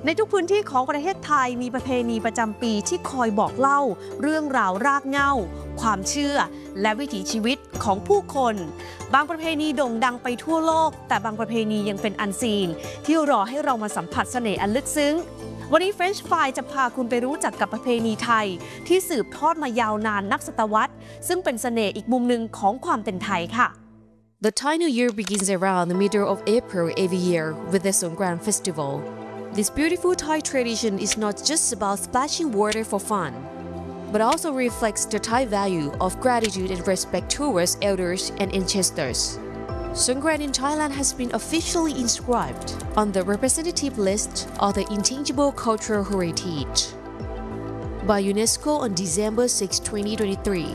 ในทุกพื้นที่ของประเทศไทยมีประเพณีประจำปีที่คอยบอกเล่าเรื่องราวรากเหง้าความเชื่อและวิถีชีวิตของผู้คนบางประเพณีโด่งดังไปทั่วโลกแต่บางประเพณียังเป็นอันซีนที่รอให้เรามาสัมผัสเสน่ห์อันลึกซึ้งวันนี้ French Fry จะพาคุณไปรู้จักกับประเพณีไทยที่สืบทอดมายาวนานนับศตวรรษซึ่งเป็นเสน่ห์อีกมุมหนึ่งของความเป็นไทยค่ะ The Thai New Year begins around the middle of April every year with the Songkran Festival. This beautiful Thai tradition is not just about splashing water for fun, but also reflects the Thai value of gratitude and respect towards elders and ancestors. Songkran in Thailand has been officially inscribed on the representative list of the Intangible Cultural Heritage by UNESCO on December 6, 2023.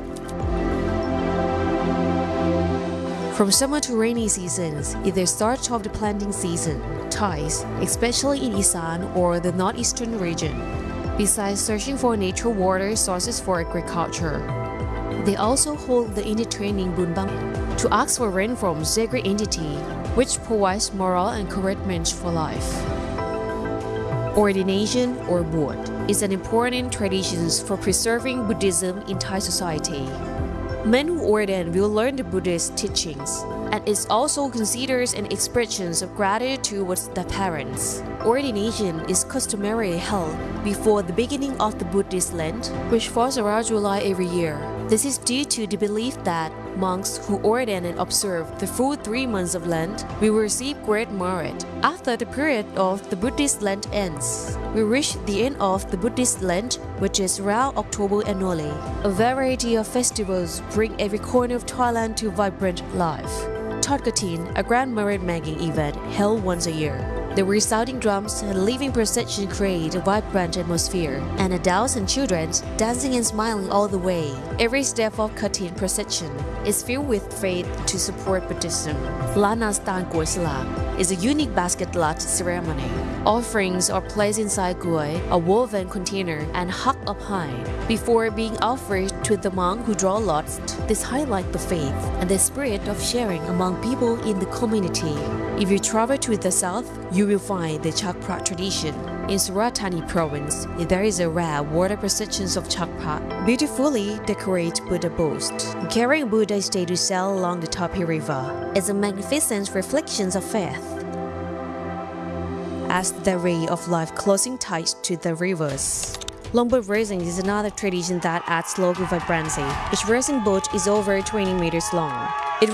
From summer to rainy seasons, is the start of the planting season. Thais, especially in Isan or the northeastern region, besides searching for natural water sources for agriculture, they also hold the inner training Bunbang to ask for rain from sacred entity, which provides moral encouragement for life. Ordination or Bot is an important tradition for preserving Buddhism in Thai society. Men who ordain will learn the Buddhist teachings, and it's also considered an expression of gratitude towards the parents. Ordination is customarily held before the beginning of the Buddhist Lent, which falls around July every year. This is due to the belief that monks who ordain and observe the full 3 months of Lent will receive great merit. After the period of the Buddhist Lent ends, we reach the end of the Buddhist Lent, which is around October annually. A variety of festivals bring every corner of Thailand to vibrant life. Thot Katin, a grand merit-making event held once a year. The resounding drums and living procession create a vibrant atmosphere, and adults and children dancing and smiling all the way. Every step of Katin procession is filled with faith to support Buddhism. Lanastan Goi Salak is a unique basket lot ceremony. Offerings are placed inside goi, a woven container, and hung up high before being offered to the monk who draw lots. This highlights the faith and the spirit of sharing among people in the community. If you travel to the south, you will find the Chak Prat tradition. In Surat Thani province, there is a rare water procession of Chak Prat, beautifully decorated Buddha boast, carrying Buddha statue sail along the Tapi River. It's a magnificent reflection of faith, as the ray of life closing ties to the rivers. Longboat racing is another tradition that adds local vibrancy. Each racing boat is over 20 meters long.